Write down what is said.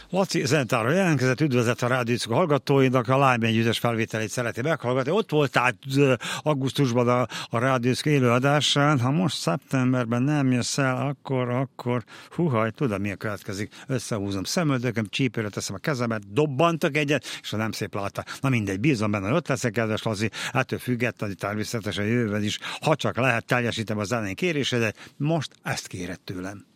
Laci Zentára jelentkezett, üdvözlet a rádiócok hallgatóinak, a Live együttes felvételét szereti meghallgatni. Ott voltál augusztusban a rádiócok élőadásán, ha most szeptemberben nem jössz el, akkor húhaj, tudod mi a következik? Összehúzom szemöldököm, csípőre teszem a kezemet, dobbantok egyet, és ha nem szép látta. Na mindegy, bízom benne, hogy ott leszek, kedves Laci, ettől függetlenül természetesen jövőben is, ha csak lehet, teljesítem a zenei kérésedet, most ezt kéred tőlem.